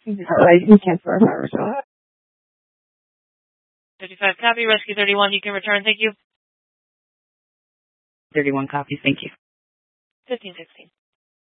All right, you can for her. 55 copy. Rescue 31, you can return. Thank you. 31 copy. Thank you. 1516.